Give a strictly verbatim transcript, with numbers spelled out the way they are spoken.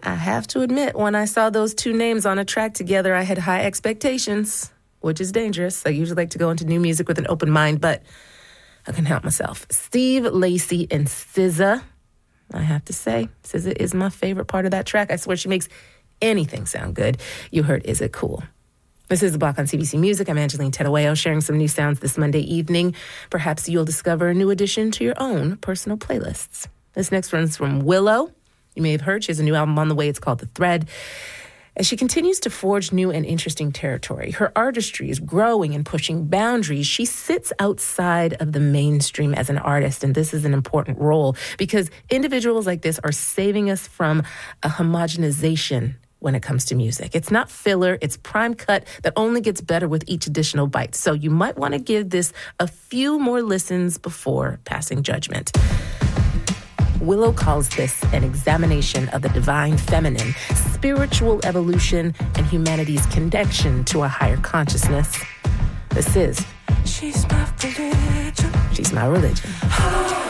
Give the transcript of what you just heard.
I have to admit, when I saw those two names on a track together, I had high expectations, which is dangerous. I usually like to go into new music with an open mind, but I can help myself. Steve Lacy and S Z A. I have to say, S Z A is my favorite part of that track. I swear she makes anything sound good. You heard Is It Cool? This is The Block on C B C Music. I'm Angeline Tedoeo, sharing some new sounds this Monday evening. Perhaps you'll discover a new addition to your own personal playlists. This next one's from Willow. You may have heard she has a new album on the way. It's called The Thread. As she continues to forge new and interesting territory, her artistry is growing and pushing boundaries. She sits outside of the mainstream as an artist, and this is an important role because individuals like this are saving us from a homogenization when it comes to music. It's not filler, it's prime cut that only gets better with each additional bite. So you might want to give this a few more listens before passing judgment. Willow calls this an examination of the divine feminine, spiritual evolution, and humanity's connection to a higher consciousness. This is She's my religion. She's My Religion.